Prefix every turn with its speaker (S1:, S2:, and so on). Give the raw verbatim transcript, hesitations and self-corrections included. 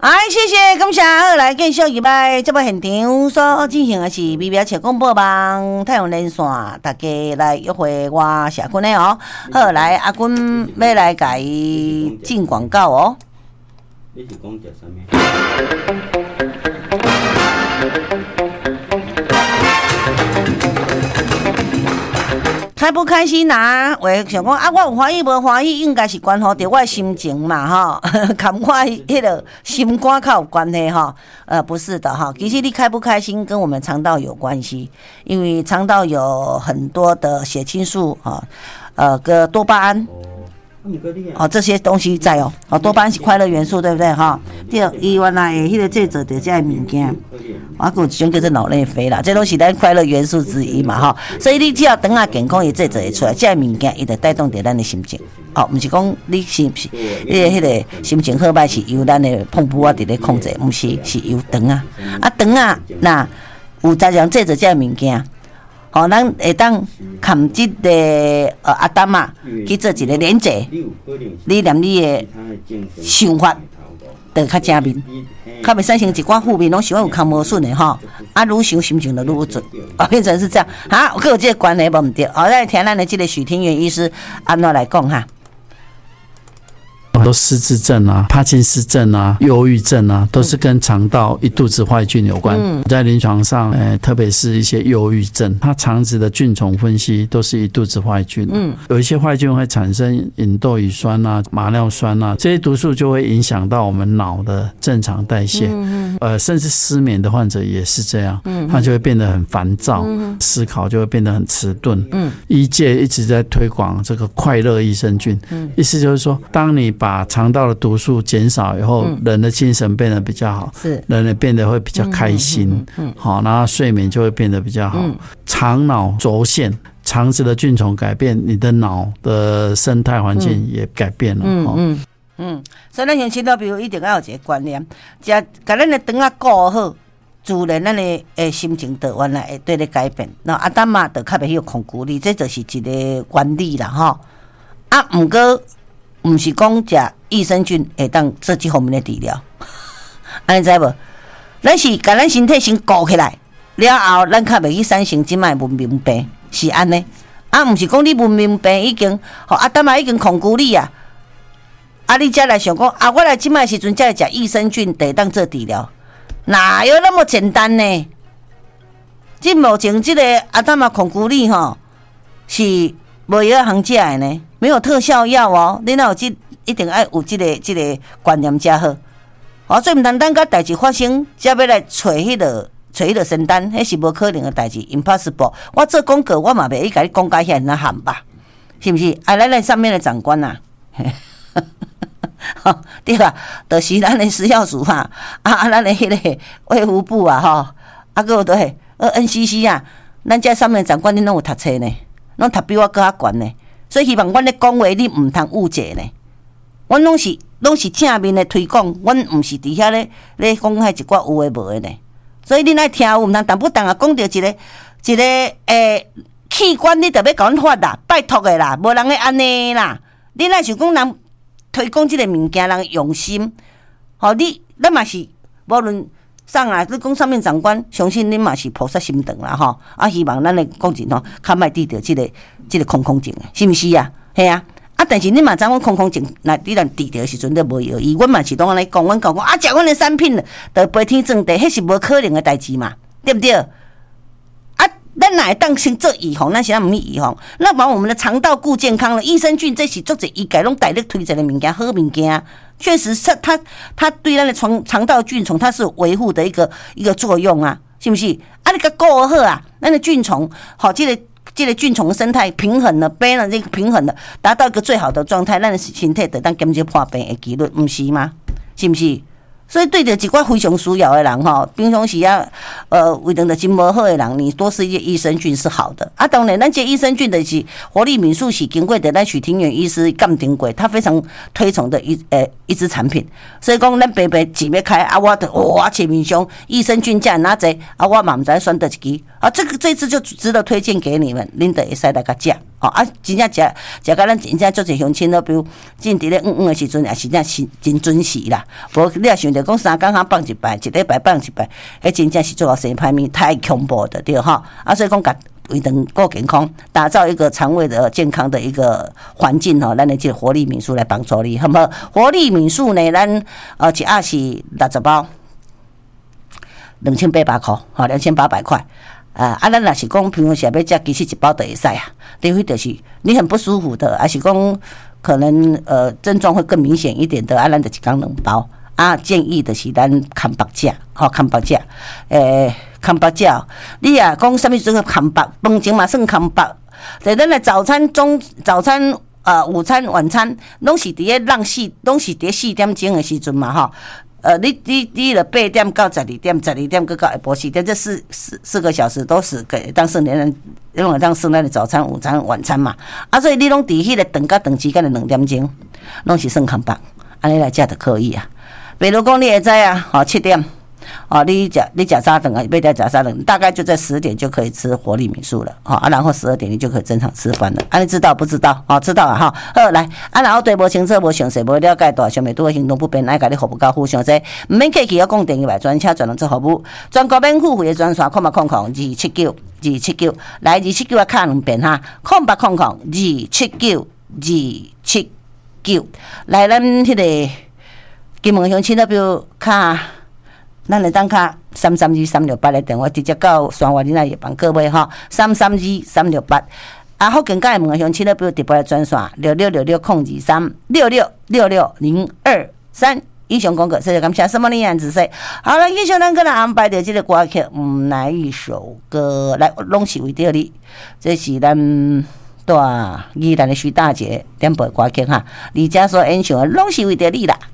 S1: 哎，谢谢，感谢。好，来继续入来这部现场所进行的是微微切广播网太阳连线，大家来约会我社群的哦。好，来阿君要来甲伊进广告哦。
S2: 你是讲食啥物？
S1: 开不开心啊？我想讲啊，我有欢喜无欢喜，应该是关乎着我的心情嘛，哈，跟我迄个心肝较有关系哈。呃，不是的哈，其实你开不开心跟我们肠道有关系，因为肠道有很多的血清素啊，呃，个多巴胺。哦，这些东西在哦，哦，多巴胺是快乐元素，对不对哈？第二，伊原来的迄个制作的这物件，我还有一种叫做脑内啡啦，这都是咱快乐元素之一嘛哈。所以你只要肠啊健康，伊制作会出来，这物件伊就带动着咱的心情。哦，毋是讲你是不是，你的迄个心情好歹是由咱的碰布啊伫咧控制，毋是是由肠啊。啊，肠啊，那有在讲制作这物件。好、哦，咱会当含即个呃阿丹啊，去做一个连结，你连你的想法就较正面，较袂产生一寡负面，拢想有空无顺的吼。啊，愈想心情就愈准，啊，变成是这样。好，佮有这个关系无毋对。好，来听咱的这个许庭元医师安怎来讲哈。
S3: 很多失智症啊、帕金斯症啊、忧郁症啊，都是跟肠道一肚子坏菌有关。嗯、在临床上，呃，特别是一些忧郁症，它肠子的菌丛分析都是一肚子坏菌。嗯，有一些坏菌会产生吲哚乙酸啊、马尿酸啊，这些毒素就会影响到我们脑的正常代谢。嗯、呃，甚至失眠的患者也是这样，嗯、他就会变得很烦躁，嗯、思考就会变得很迟钝。嗯，医界一直在推广这个快乐益生菌，嗯、意思就是说，当你把把肠道的毒素减少以后，嗯、人的精神变得比较好，是人也变得会比较开心，嗯嗯嗯、好，然后睡眠就会变得比较好。嗯、肠脑轴线，肠子的菌丛改变，你的脑的生态环境也改变了。嗯嗯
S1: 嗯，所以咱先到，比如一定要有一个观念，只把咱的肠啊顾好，自然咱的诶心情就原来会对咧改变。那阿丹嘛就较袂有控制力，这就是一个原理啦，吼。啊，毋过。毋是讲食益生菌会当做这方面的治疗，安尼知无？咱是甲咱身体先顾起来，了后咱较袂去产生即摆文明病，是安尼。啊，毋是讲你文明病已经，吼啊，当嘛已经控制你啊，啊，你才来想讲啊，我来即摆时阵才来食益生菌，得当做治疗，哪有那么简单呢？即目前即个啊，当嘛控制你吼，是无药通食的呢。没有特效药哦，你若有这一定要有这个这个观念才好。哦，所以毋通等到代志发生，才要来找迄个找迄个仙丹，迄是无可能的代志 ，impossible。我做广告，我嘛袂去甲你讲解遐那含吧，是不是？啊，咱咱上面的长官呐、啊，对吧？就是咱的食药署哈，啊啊，咱的迄个卫福部啊，吼，啊个对，呃 N C C 啊，咱这上面的长官你拢有读册呢，拢读比我更较悬呢。所以希望阮咧讲话，你毋通误解呢。阮拢是拢是正面的推广，阮毋是伫遐咧咧讲遐一寡有诶无诶呢。所以你爱听有毋通，但不当啊讲到一个一个诶、欸、器官，你着要甲阮发啦，拜托诶啦，无人会安尼啦。你若想讲人推广即个物件，人用心，吼、哦、你咱嘛是无论上来你讲上面长官，相信恁嘛是菩萨心肠啦吼。啊，希望咱诶讲真吼，较莫遇到即个。即个空空症是毋是啊？系啊！啊，但是你嘛知影空空症，那你若治疗时阵都无药医，阮嘛是拢安尼讲，阮讲讲啊，食阮的产品，就飞天转地，迄是无可能的代志嘛，对不对？啊，咱哪会当先做预防？咱现在毋去预防，那把我们的肠道顾健康了。益生菌这是做者医界拢大力推荐的物件，好物件，确实是它它对咱的肠肠道菌丛，它是维护的一个一个作用啊，是不是？啊，你个顾好啊，咱的菌丛，好，这个。这个菌丛生态平衡了 ，balance 这个平衡了，达到一个最好的状态，咱的身体就当减少破病的几率，毋是吗？是不是？所以对着一寡非常需要的人吼，平常时啊，呃，胃肠的真无好的人，你多吃一些益生菌是好的啊。当然，咱这益生菌的是活力敏素是经过的咱许庭元医师鉴定过，他非常推崇的一呃一支产品。所以讲，咱白白钱要开啊，我的哇，前面上益生菌价哪济啊，我嘛唔知选倒一支啊，这个这次就值得推荐给你们，恁得会使来甲食。 哦啊，真正食食到咱真正足侪乡亲咯，比如进伫咧嗯嗯的时阵，也是真是真准时啦。无你也想着讲三工通放一摆，一礼拜放一摆，迄真正是做到生歹面，太恐怖的对吼。啊，所以讲甲胃肠够健康，打造一个肠胃的健康的一个环境吼，咱的这个活力民宿来帮助你，好不好？活力民宿呢，咱呃一盒是六十包，两千八百块，吼，两千八百块。啊，啊，咱若是讲，平常时要食，其实一包就会使啊。除非就是你很不舒服的，还是讲可能呃症状会更明显一点的，啊，咱就一工两包。啊，建议的是咱看白食，吼，看白食，诶，看白食。你啊讲什么这个看白？饭前嘛算看白，在咱的早餐、中早餐、呃午餐、晚餐，拢是伫咧让四，拢是伫四点钟的时阵嘛，吼。呃，你你你了八点到十二点，十二点搁到下晡四点，这四四四个小时都是给当成人用来当成咱的早餐、午餐、晚餐嘛。啊，所以你拢伫迄个长到长时间的两点钟，拢是算空白，安尼来食就可以啊。比如讲，你会知啊，哦七点，哦你食你食早顿啊，八点食早顿，大概就在十点就可以吃活力民宿了，好啊，然后十二点你就可以正常吃饭了。啊，你知道不知道？哦，知道啊哈。好来，啊然后对无清楚、无详细、无了解，大小妹拄个行动不便，爱甲你服务到付上济，唔免客气，要讲电话来专车专人做服务，全国免付费的专线，空八空空二七九二七九，来二七九啊，卡两遍哈，空八空空二七九二七九，来咱迄个。金门乡亲那边卡，咱来当卡三三二三六八的电话，直接到双华林来帮各位哈，三三二三六八。啊，福建港的门乡亲那边直播的专线六六六六空二三六六六六零二三。以上讲过，谢谢感谢什么呢？子说好了，以上咱个人安排的这个歌曲，嗯，来一首歌来，拢是为着你，这是咱。大宜兰的徐大姐点播歌曲哈，李家所演唱的拢是为着你啦。